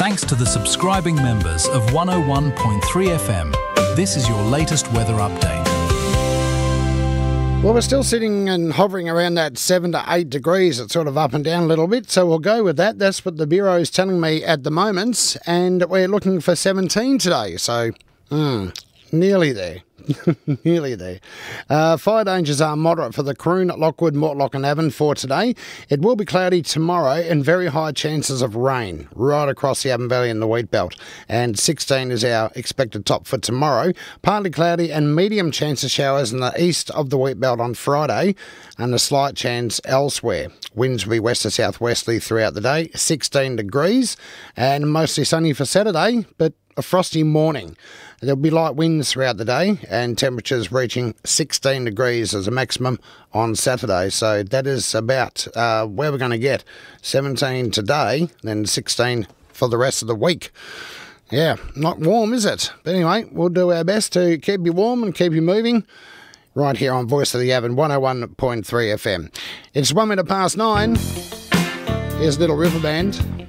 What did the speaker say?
thanks to the subscribing members of 101.3 FM. This is your latest weather update. Well, we're still sitting and hovering around that 7 to 8 degrees. It's sort of up and down a little bit, so we'll go with that. That's what the Bureau is telling me at the moment, and we're looking for 17 today, so nearly there. Nearly there. Fire dangers are moderate for the Croon, Lockwood, Mortlock and Avon for today. It will be cloudy tomorrow and very high chances of rain right across the Avon Valley and the Wheat Belt. And 16 is our expected top for tomorrow. Partly cloudy and medium chance of showers in the east of the Wheat Belt on Friday and a slight chance elsewhere. Winds will be west to southwesterly throughout the day, 16 degrees and mostly sunny for Saturday, but a frosty morning. There'll be light winds throughout the day and temperatures reaching 16 degrees as a maximum on Saturday. So that is about where we're going to get 17 today, then 16 for the rest of the week. Yeah, not warm, is it? But anyway, we'll do our best to keep you warm and keep you moving right here on Voice of the Avon 101.3 FM. It's 1 minute past 9. Here's Little River Band.